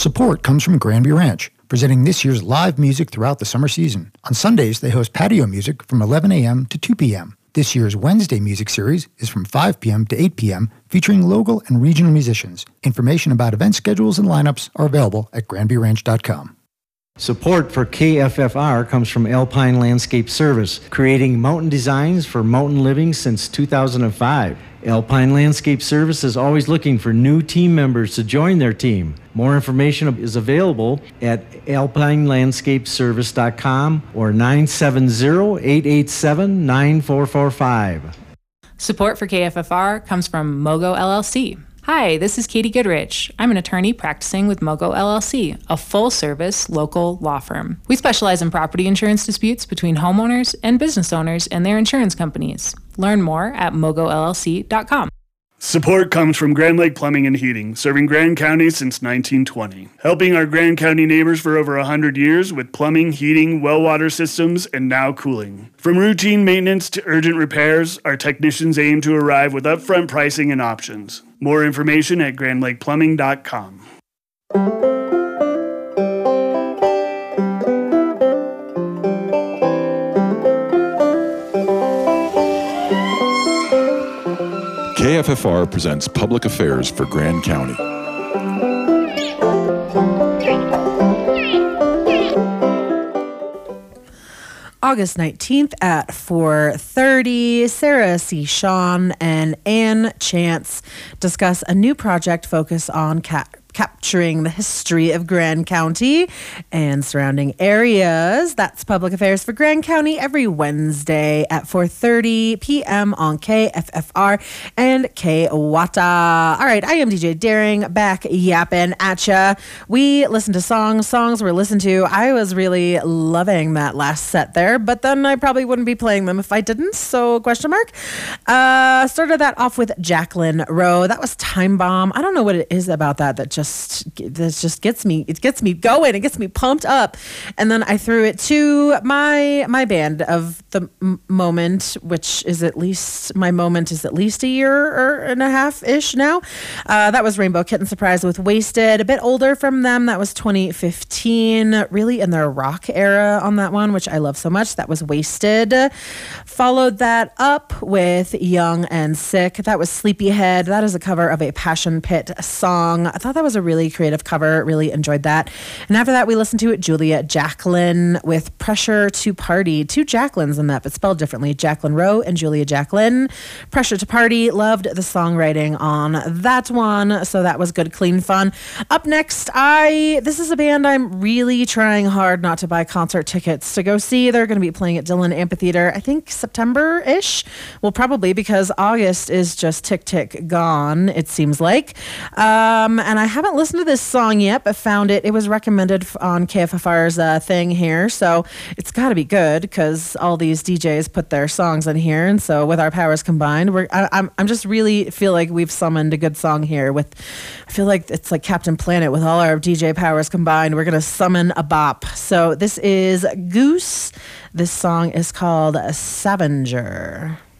Support comes from Granby Ranch, presenting this year's live music throughout the summer season. On Sundays, they host patio music from 11 a.m. to 2 p.m. This year's Wednesday music series is from 5 p.m. to 8 p.m., featuring local and regional musicians. Information about event schedules and lineups are available at granbyranch.com. Support for KFFR comes from Alpine Landscape Service, creating mountain designs for mountain living since 2005. Alpine Landscape Service is always looking for new team members to join their team. More information is available at alpinelandscapeservice.com or 970-887-9445. Support for KFFR comes from Mogo LLC. Hi, this is Katie Goodrich. I'm an attorney practicing with Mogo LLC, a full-service local law firm. We specialize in property insurance disputes between homeowners and business owners and their insurance companies. Learn more at mogollc.com. Support comes from Grand Lake Plumbing and Heating, serving Grand County since 1920. Helping our Grand County neighbors for over 100 years with plumbing, heating, well water systems, and now cooling. From routine maintenance to urgent repairs, our technicians aim to arrive with upfront pricing and options. More information at grandlakeplumbing.com. KFFR presents Public Affairs for Grand County. August 19th at 4:30, Sarah C. Sean and Ann Chance discuss a new project focused on capturing the history of Grand County and surrounding areas. That's Public Affairs for Grand County every Wednesday at 4:30 p.m. on KFFR and KWATA. All right, I am DJ Daring, back yapping at ya. We listened to songs were listened to. I was really loving that last set there, but then I probably wouldn't be playing them if I didn't, so question mark. Started that off with Jacqueline Rowe. That was Time Bomb. I don't know what it is about that just gets me. It gets me going. It gets me pumped up. And then I threw it to my band of the moment, which is at least my moment is at least a year and a half ish now. That was Rainbow Kitten Surprise with Wasted. A bit older from them. That was 2015. Really in their rock era on that one, which I love so much. That was Wasted. Followed that up with Young and Sick. That was Sleepyhead. That is a cover of a Passion Pit song. I thought that was a really creative cover. Really enjoyed that. And after that, we listened to Julia Jacqueline with Pressure to Party. Two Jacquelines in that, but spelled differently. Jacqueline Rowe and Julia Jacqueline. Pressure to Party. Loved the songwriting on that one. So that was good, clean fun. Up next, this is a band I'm really trying hard not to buy concert tickets to go see. They're going to be playing at Dillon Amphitheater, I think September-ish. Well, probably because August is just tick gone, it seems like. And I haven't listened to this song yet, but found it. It was recommended on KFFR's thing here, so it's got to be good because all these DJs put their songs in here, and so with our powers combined, I'm just really feel like we've summoned a good song here. I feel like it's like Captain Planet with all our DJ powers combined. We're gonna summon a bop. So this is Goose. This song is called Scavenger.